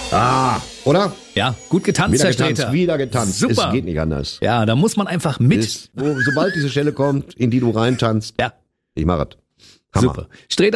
Oder? Ja, gut getanzt, Wieder Herr getanzt, Sträter. wieder getanzt. Super. Es geht nicht anders. Ja, da muss man einfach mit. Sobald diese Stelle kommt, in die du reintanzt, Ja, ich mache es. Hammer. super. Sträter